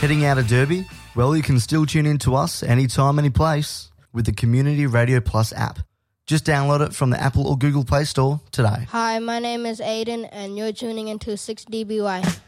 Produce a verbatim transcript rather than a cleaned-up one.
Heading out of Derby? Well, you can still tune in to us anytime, any place with the Community Radio Plus app. Just download it from the Apple or Google Play Store today. Hi, my name is Aiden, and you're tuning into six D B Y.